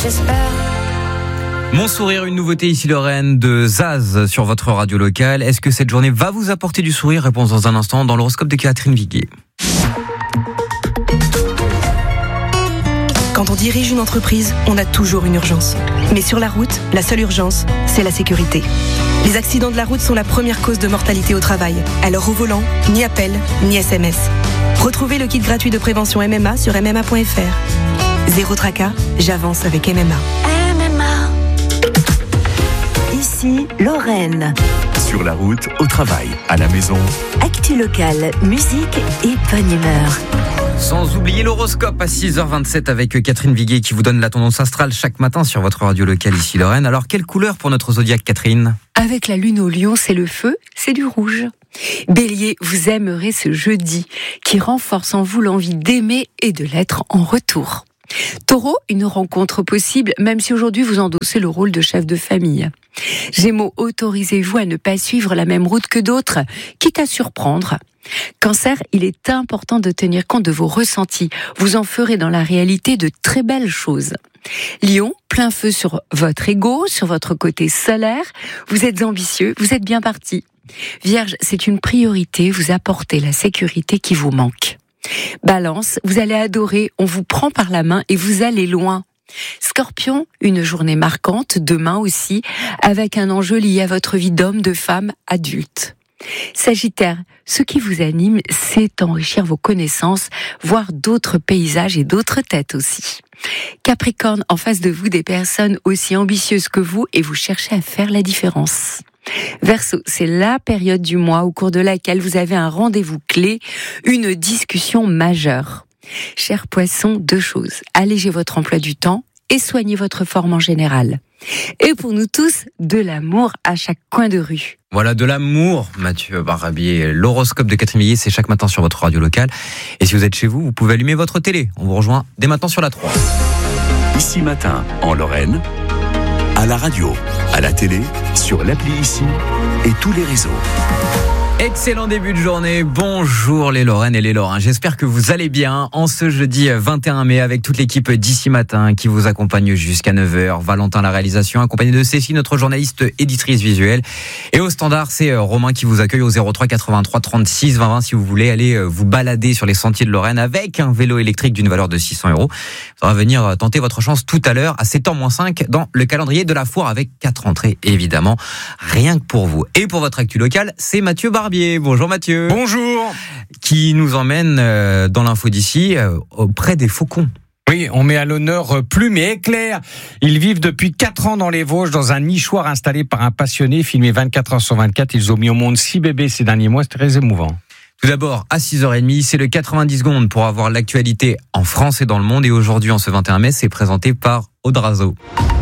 j'espère. Mon sourire, une nouveauté ici Lorraine de Zaz sur votre radio locale. Est-ce que cette journée va vous apporter du sourire? Réponse dans un instant dans l'horoscope de Catherine Viguier. Quand on dirige une entreprise, on a toujours une urgence. Mais sur la route, la seule urgence, c'est la sécurité. Les accidents de la route sont la première cause de mortalité au travail. Alors au volant, ni appel, ni SMS. Retrouvez le kit gratuit de prévention MMA sur MMA.fr. Zéro tracas, j'avance avec MMA. MMA. Ici, Lorraine. Sur la route, au travail, à la maison. Actu locale, musique et bonne humeur. Sans oublier l'horoscope à 6h27 avec Catherine Viguier qui vous donne la tendance astrale chaque matin sur votre radio locale ici Lorraine. Alors quelle couleur pour notre zodiaque Catherine? Avec la lune au lion, c'est le feu, c'est du rouge. Bélier, vous aimerez ce jeudi qui renforce en vous l'envie d'aimer et de l'être en retour. Taureau, une rencontre possible même si aujourd'hui vous endossez le rôle de chef de famille. Gémeaux, autorisez-vous à ne pas suivre la même route que d'autres, quitte à surprendre. Cancer, il est important de tenir compte de vos ressentis. Vous en ferez dans la réalité de très belles choses. Lion, plein feu sur votre ego, sur votre côté solaire. Vous êtes ambitieux, vous êtes bien parti. Vierge, c'est une priorité, vous apportez la sécurité qui vous manque. Balance, vous allez adorer, on vous prend par la main et vous allez loin. Scorpion, une journée marquante, demain aussi, avec un enjeu lié à votre vie d'homme, de femme, adulte. Sagittaire, ce qui vous anime, c'est enrichir vos connaissances, voir d'autres paysages et d'autres têtes aussi. Capricorne, en face de vous, des personnes aussi ambitieuses que vous et vous cherchez à faire la différence. Verseau, c'est la période du mois au cours de laquelle vous avez un rendez-vous clé, une discussion majeure. Chers poissons, 2 choses. Allégez votre emploi du temps et soignez votre forme en général. Et pour nous tous, de l'amour à chaque coin de rue. Voilà, de l'amour, Mathieu Barbier. L'horoscope de Catherine Viguier, c'est chaque matin sur votre radio locale. Et si vous êtes chez vous, vous pouvez allumer votre télé. On vous rejoint dès maintenant sur la 3. Ici Matin, en Lorraine, à la radio, à la télé, sur l'appli Ici et tous les réseaux. Excellent début de journée, bonjour les Lorraines et les Lorrains, j'espère que vous allez bien en ce jeudi 21 mai avec toute l'équipe d'Ici Matin qui vous accompagne jusqu'à 9h, Valentin la réalisation, accompagné de Cécile, notre journaliste éditrice visuelle, et au standard c'est Romain qui vous accueille au 03 83 36 20 20 si vous voulez aller vous balader sur les sentiers de Lorraine avec un vélo électrique d'une valeur de 600 €. On va venir tenter votre chance tout à l'heure à 7h-5 dans le calendrier de la foire avec 4 entrées évidemment, rien que pour vous. Et pour votre actu locale, c'est Mathieu Barbier. Bonjour Mathieu. Bonjour. Qui nous emmène dans l'info d'ici auprès des faucons. Oui, on met à l'honneur Plume et Éclair. Ils vivent depuis 4 ans dans les Vosges, dans un nichoir installé par un passionné, filmé 24 heures sur 24. Ils ont mis au monde 6 bébés ces derniers mois, c'est très émouvant. Tout d'abord, à 6h30, c'est le 90 secondes pour avoir l'actualité en France et dans le monde. Et aujourd'hui, en ce 21 mai, c'est présenté par Audrazo.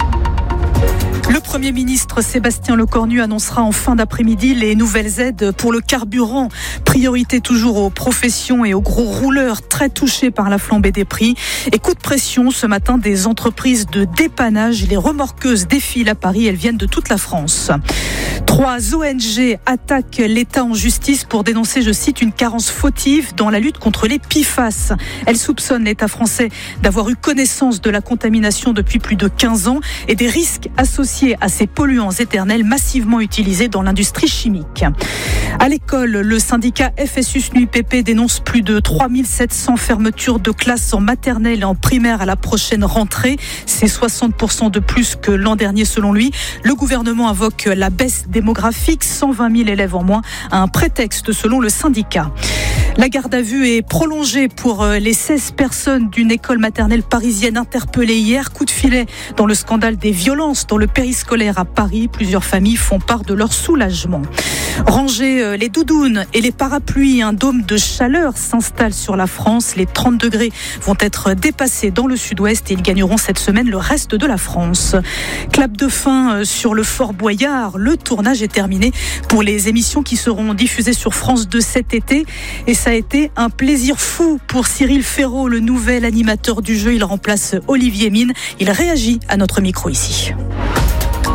Le Premier ministre Sébastien Lecornu annoncera en fin d'après-midi les nouvelles aides pour le carburant. Priorité toujours aux professions et aux gros rouleurs très touchés par la flambée des prix. Et coup de pression ce matin des entreprises de dépannage. Les remorqueuses défilent à Paris, elles viennent de toute la France. 3 ONG attaquent l'État en justice pour dénoncer, je cite, une carence fautive dans la lutte contre les PFAS. Elles soupçonnent l'État français d'avoir eu connaissance de la contamination depuis plus de 15 ans et des risques associés à ces polluants éternels massivement utilisés dans l'industrie chimique. À l'école, le syndicat FSU-SNUIPP dénonce plus de 3700 fermetures de classes en maternelle et en primaire à la prochaine rentrée. C'est 60% de plus que l'an dernier selon lui. Le gouvernement invoque la baisse démographique, 120 000 élèves en moins, un prétexte selon le syndicat. La garde à vue est prolongée pour les 16 personnes d'une école maternelle parisienne interpellées hier. Coup de filet dans le scandale des violences dans le périscolaire à Paris. Plusieurs familles font part de leur soulagement. Ranger les doudounes et les parapluies, un dôme de chaleur s'installe sur la France. Les 30 degrés vont être dépassés dans le sud-ouest et ils gagneront cette semaine le reste de la France. Clap de fin sur le Fort Boyard. Le tournage est terminé pour les émissions qui seront diffusées sur France 2 cet été. Et ça a été un plaisir fou pour Cyril Ferraud, le nouvel animateur du jeu. Il remplace Olivier Mine. Il réagit à notre micro ici.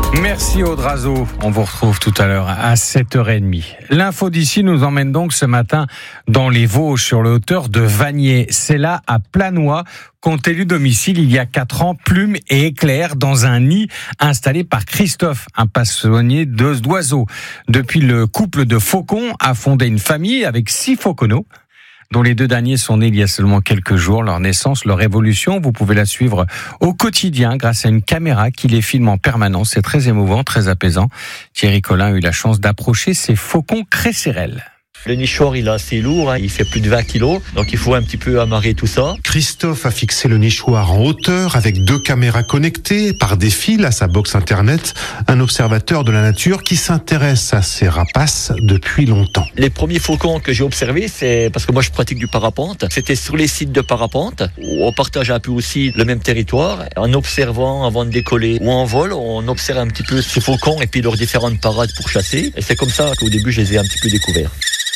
Merci Audrazo. On vous retrouve tout à l'heure à 7h30. L'info d'ici nous emmène donc ce matin dans les Vosges, sur les hauteurs de Vanier. C'est là, à Planois, qu'ont élu domicile il y a 4 ans Plume et Éclair dans un nid installé par Christophe, un passionné d'oiseaux. Depuis, le couple de faucons a fondé une famille avec 6 fauconneaux, dont les 2 derniers sont nés il y a seulement quelques jours. Leur naissance, leur évolution, vous pouvez la suivre au quotidien grâce à une caméra qui les filme en permanence. C'est très émouvant, très apaisant. Thierry Collin a eu la chance d'approcher ces faucons cressérelles. Le nichoir, il est assez lourd, il fait plus de 20 kilos, donc il faut un petit peu amarrer tout ça. Christophe a fixé le nichoir en hauteur avec 2 caméras connectées par des fils à sa box internet. Un observateur de la nature qui s'intéresse à ces rapaces depuis longtemps. Les premiers faucons que j'ai observés, c'est parce que moi je pratique du parapente. C'était sur les sites de parapente. On partage un peu aussi le même territoire. En observant avant de décoller ou en vol, on observe un petit peu ces faucons et puis leurs différentes parades pour chasser. Et c'est comme ça qu'au début je les ai un petit peu découverts.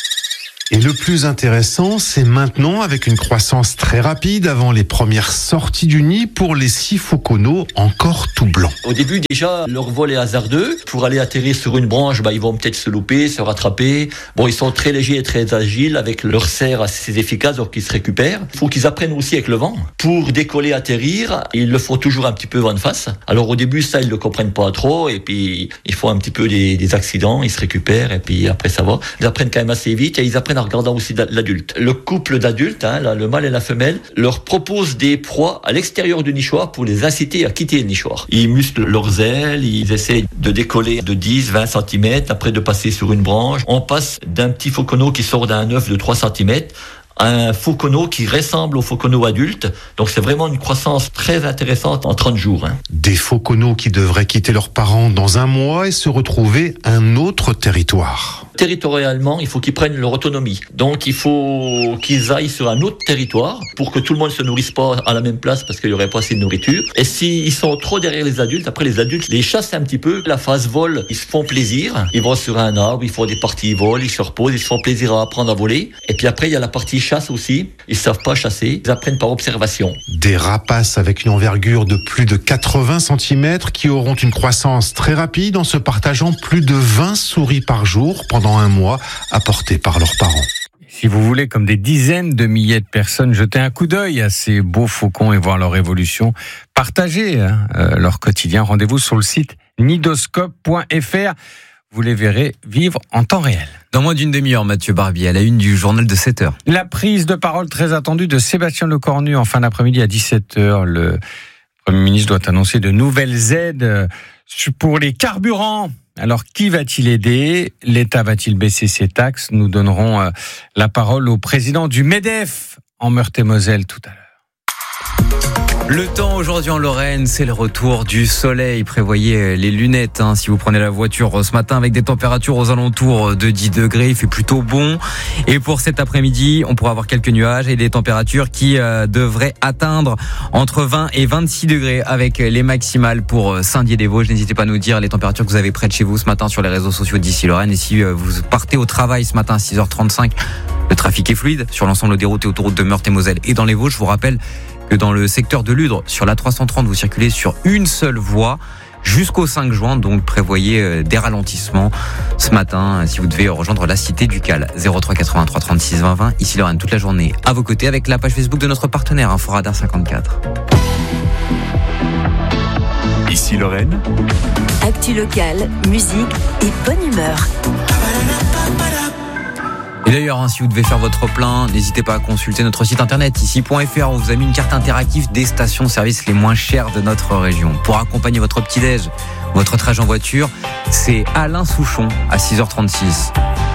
Et le plus intéressant, c'est maintenant, avec une croissance très rapide avant les premières sorties du nid pour les 6 fauconneaux encore tout blancs. Au début, déjà, leur vol est hasardeux. Pour aller atterrir sur une branche, ils vont peut-être se louper, se rattraper. Bon, ils sont très légers et très agiles avec leur serre assez efficace, donc ils se récupèrent. Il faut qu'ils apprennent aussi avec le vent. Pour décoller, atterrir, ils le font toujours un petit peu vent de face. Alors au début, ça, ils le comprennent pas trop, et puis ils font un petit peu des accidents, ils se récupèrent, et puis après ça va. Ils apprennent quand même assez vite, et ils apprennent en regardant aussi l'adulte. Le couple d'adultes, le mâle et la femelle, leur propose des proies à l'extérieur du nichoir pour les inciter à quitter le nichoir. Ils musclent leurs ailes, ils essaient de décoller de 10-20 cm, après de passer sur une branche. On passe d'un petit fauconneau qui sort d'un œuf de 3 cm un fauconneau qui ressemble au fauconneau adulte. Donc c'est vraiment une croissance très intéressante en 30 jours. Des fauconneaux qui devraient quitter leurs parents dans 1 mois et se retrouver un autre territoire. Territorialement, il faut qu'ils prennent leur autonomie. Donc il faut qu'ils aillent sur un autre territoire pour que tout le monde ne se nourrisse pas à la même place parce qu'il n'y aurait pas assez de nourriture. Et s'ils sont trop derrière les adultes, après les adultes les chassent un petit peu. La phase vol, ils se font plaisir. Ils vont sur un arbre, ils font des parties vol, ils se reposent, ils se font plaisir à apprendre à voler. Et puis après, il y a la partie chasse aussi. Ils savent pas chasser, ils apprennent par observation. Des rapaces avec une envergure de plus de 80 cm qui auront une croissance très rapide en se partageant plus de 20 souris par jour pendant 1 mois, apportées par leurs parents. Si vous voulez, comme des dizaines de milliers de personnes, jeter un coup d'œil à ces beaux faucons et voir leur évolution, partager leur quotidien, rendez-vous sur le site nidoscope.fr. Vous les verrez vivre en temps réel. Dans moins d'une demi-heure, Mathieu Barbier, à la une du journal de 7h. La prise de parole très attendue de Sébastien Lecornu en fin d'après-midi à 17h. Le Premier ministre doit annoncer de nouvelles aides pour les carburants. Alors, qui va-t-il aider ? L'État va-t-il baisser ses taxes ? Nous donnerons la parole au président du MEDEF en Meurthe-et-Moselle tout à l'heure. Le temps aujourd'hui en Lorraine, c'est le retour du soleil. Prévoyez les lunettes si vous prenez la voiture ce matin avec des températures aux alentours de 10 degrés. Il fait plutôt bon. Et pour cet après-midi, on pourra avoir quelques nuages et des températures qui devraient atteindre entre 20 et 26 degrés avec les maximales pour Saint-Dié-des-Vosges. N'hésitez pas à nous dire les températures que vous avez près de chez vous ce matin sur les réseaux sociaux d'ici Lorraine. Et si vous partez au travail ce matin à 6h35, le trafic est fluide sur l'ensemble des routes et autoroutes de Meurthe-et-Moselle et dans les Vosges. Je vous rappelle que dans le secteur de Ludre, sur la 330, vous circulez sur une seule voie jusqu'au 5 juin, donc prévoyez des ralentissements ce matin si vous devez rejoindre la cité du Cal. 03 83 36 20 20. Ici Lorraine, toute la journée à vos côtés avec la page Facebook de notre partenaire Inforadar 54. Ici Lorraine. Actu locale, musique et bonne humeur. Et d'ailleurs, si vous devez faire votre plein, n'hésitez pas à consulter notre site internet ici.fr. On vous a mis une carte interactive des stations-service les moins chères de notre région. Pour accompagner votre petit-déj, votre trajet en voiture, c'est Alain Souchon à 6h36.